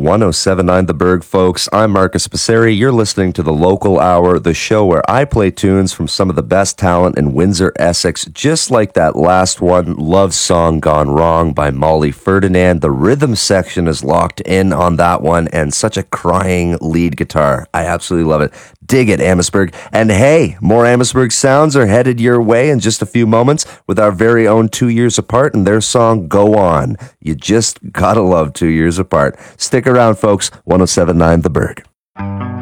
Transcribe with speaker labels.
Speaker 1: 1079 The Berg, folks. I'm Marcus Passeri. You're listening to The Local Hour, the show where I play tunes from some of the best talent in Windsor, Essex, just like that last one, Love Song Gone Wrong by Molly Ferdinand. The rhythm section is locked in on that one, and such a crying lead guitar. I absolutely love it. Dig it, Amherstburg. And hey, more Amherstburg sounds are headed your way in just a few moments with our very own 2 Years Apart and their song Go On. You just gotta love 2 Years Apart. Stick around, folks. 1079 The Berg.